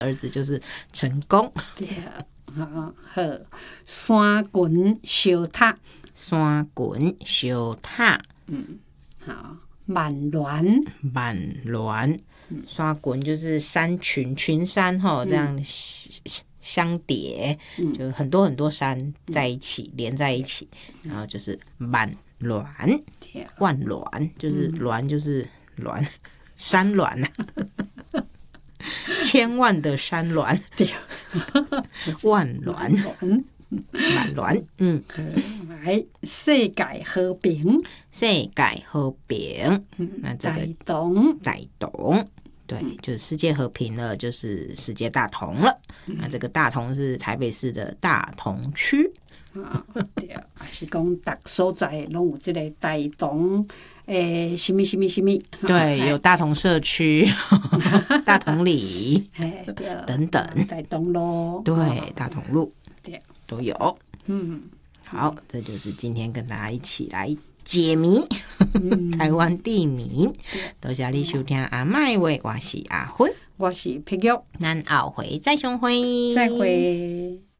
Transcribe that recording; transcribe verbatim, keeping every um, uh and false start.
儿子就是成功。 对，好，好，山群小塔， 山滚小塔， 嗯，好，万峦， 万峦，山滚就是山群群山哈，这样相叠，嗯、就很多很多山在一起、嗯、连在一起，然后就是万峦，万峦就是峦就是峦，山峦啊。千万的山峦，万峦，万峦，嗯， 来，世界和平， 世界和平，那这个大同， 大同，对，就是世界和平了，就是世界大同了。那这个大同是台北市的大同区。 啊，对，还是讲各所在拢有这个大同，诶，什么什么什么？ 对，有大同社区、大同里等等， 大同路， 对，大同路， 对， 都有。 嗯， 好，这就是今天跟大家一起来解谜，台湾地名。多谢你收听阿麦话，我是阿芬， 我是碧玉， 咱后回再相会， 再会。